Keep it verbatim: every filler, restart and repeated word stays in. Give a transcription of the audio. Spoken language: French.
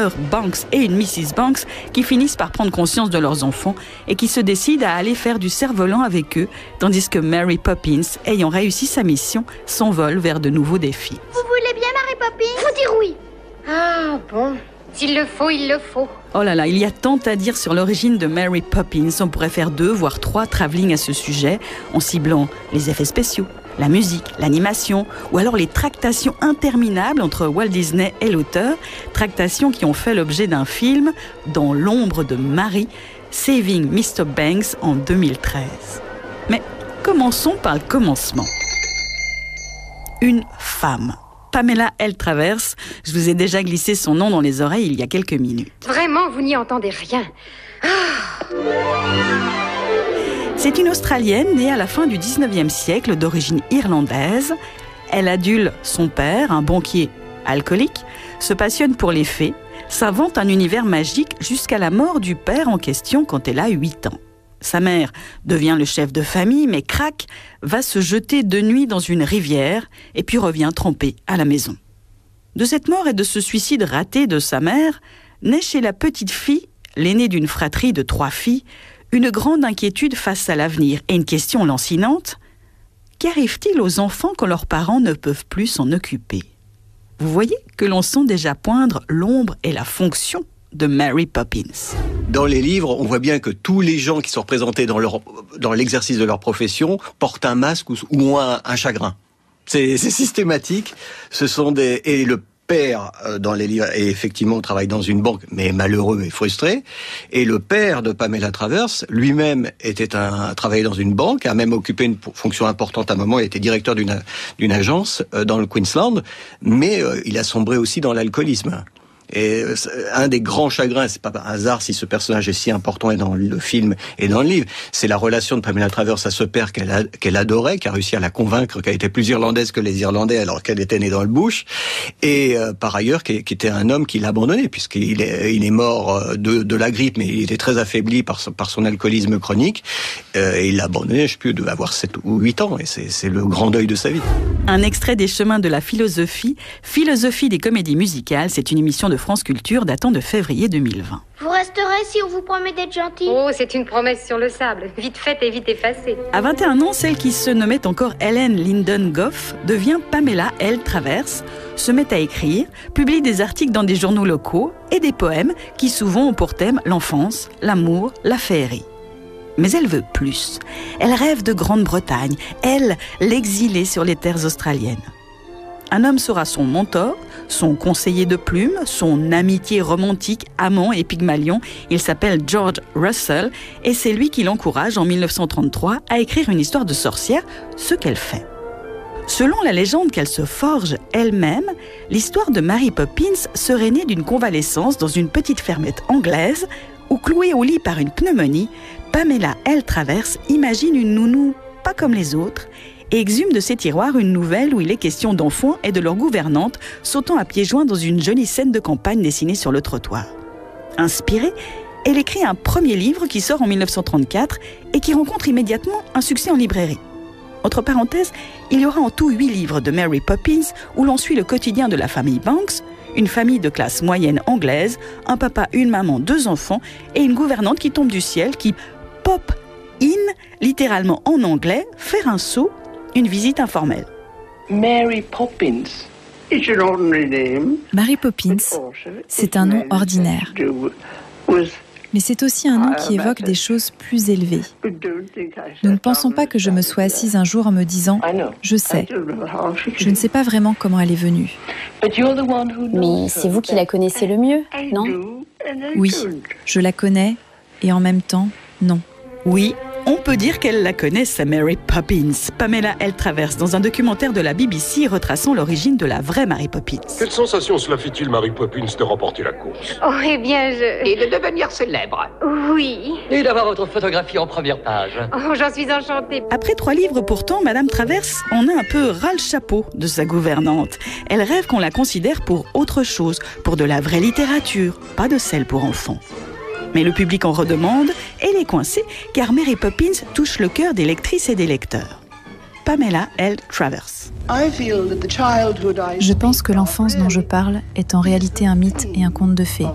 docteur Banks et une missus Banks qui finissent par prendre conscience de leurs enfants et qui se décident à aller faire du cerf-volant avec eux, tandis que Mary Poppins, ayant réussi sa mission, s'envole vers de nouveaux défis. Vous voulez bien, Mary Poppins? Faut dire oui. Ah bon, s'il le faut, il le faut. Oh là là, il y a tant à dire sur l'origine de Mary Poppins. On pourrait faire deux, voire trois travelling à ce sujet, en ciblant les effets spéciaux, la musique, l'animation, ou alors les tractations interminables entre Walt Disney et l'auteur, tractations qui ont fait l'objet d'un film, Dans l'ombre de Mary, Saving mister Banks en deux mille treize. Mais commençons par le commencement. Une femme. Pamela L. Travers, je vous ai déjà glissé son nom dans les oreilles il y a quelques minutes. Vraiment, vous n'y entendez rien. Ah. C'est une Australienne née à la fin du dix-neuvième siècle, d'origine irlandaise. Elle adule son père, un banquier alcoolique, se passionne pour les fées, s'invente un univers magique jusqu'à la mort du père en question quand elle a huit ans. Sa mère devient le chef de famille, mais craque, va se jeter de nuit dans une rivière et puis revient trempée à la maison. De cette mort et de ce suicide raté de sa mère, naît chez la petite fille, l'aînée d'une fratrie de trois filles, une grande inquiétude face à l'avenir et une question lancinante. Qu'arrive-t-il aux enfants quand leurs parents ne peuvent plus s'en occuper? Vous voyez que l'on sent déjà poindre l'ombre et la fonction de Mary Poppins. Dans les livres, on voit bien que tous les gens qui sont représentés dans, leur, dans l'exercice de leur profession portent un masque ou, ou ont un, un chagrin. C'est, c'est systématique. Ce sont des et le père euh, dans les livres est effectivement travaille dans une banque, mais malheureux et frustré. Et le père de Pamela Travers lui-même était un travaillait dans une banque, a même occupé une fonction importante à un moment. Il était directeur d'une d'une agence euh, dans le Queensland, mais euh, il a sombré aussi dans l'alcoolisme. Et un des grands chagrins, c'est pas un hasard si ce personnage est si important dans le film et dans le livre, c'est la relation de Pamela Travers à ce père qu'elle, a, qu'elle adorait, qui a réussi à la convaincre qu'elle était plus irlandaise que les Irlandais alors qu'elle était née dans le bush, et euh, par ailleurs qui, qui était un homme qui l'a abandonné puisqu'il est, il est mort de, de la grippe, mais il était très affaibli par son, par son alcoolisme chronique, euh, et il l'a abandonné, je sais plus, il devait avoir sept ou huit ans, et c'est, c'est le grand deuil de sa vie. Un extrait des Chemins de la philosophie, Philosophie des comédies musicales, c'est une émission de France Culture datant de février deux mille vingt. Vous resterez si on vous promet d'être gentil? Oh, c'est une promesse sur le sable. Vite faite et vite effacée. À vingt et un ans, celle qui se nommait encore Helen Lyndon Goff devient Pamela L. Travers, se met à écrire, publie des articles dans des journaux locaux et des poèmes qui souvent ont pour thème l'enfance, l'amour, la féerie. Mais elle veut plus. Elle rêve de Grande-Bretagne, elle, l'exilée sur les terres australiennes. Un homme sera son mentor, son conseiller de plume, son amitié romantique, amant et Pygmalion. Il s'appelle George Russell et c'est lui qui l'encourage en mille neuf cent trente-trois à écrire une histoire de sorcière, ce qu'elle fait. Selon la légende qu'elle se forge elle-même, l'histoire de Mary Poppins serait née d'une convalescence dans une petite fermette anglaise où, clouée au lit par une pneumonie, Pamela L. Travers imagine une nounou pas comme les autres et exhume de ses tiroirs une nouvelle où il est question d'enfants et de leur gouvernante sautant à pieds joints dans une jolie scène de campagne dessinée sur le trottoir. Inspirée, elle écrit un premier livre qui sort en mille neuf cent trente-quatre et qui rencontre immédiatement un succès en librairie. Entre parenthèses, il y aura en tout huit livres de Mary Poppins où l'on suit le quotidien de la famille Banks, une famille de classe moyenne anglaise, un papa, une maman, deux enfants et une gouvernante qui tombe du ciel, qui pop in, littéralement en anglais, faire un saut, une visite informelle. Mary Poppins. It's an ordinary name. Mary Poppins, c'est un nom ordinaire. Mais c'est aussi un nom qui évoque des choses plus élevées. Nous ne pensons pas que je me sois assise un jour en me disant « Je sais ». Je ne sais pas vraiment comment elle est venue. Mais c'est vous qui la connaissez le mieux, non? Oui, je la connais et en même temps, non. Oui, on peut dire qu'elle la connaît, sa Mary Poppins. Pamela L. Travers, dans un documentaire de la B B C retraçant l'origine de la vraie Mary Poppins. Quelle sensation cela fait-il, Mary Poppins, de remporter la course? Oh, eh bien, je... Et de devenir célèbre. Oui. Et d'avoir votre photographie en première page. Oh, j'en suis enchantée. Après trois livres, pourtant, Madame Travers en a un peu ras le chapeau de sa gouvernante. Elle rêve qu'on la considère pour autre chose, pour de la vraie littérature, pas de celle pour enfants. Mais le public en redemande et les coincée, car Mary Poppins touche le cœur des lectrices et des lecteurs. Pamela L. Travers. Je pense que l'enfance dont je parle est en réalité un mythe et un conte de fées.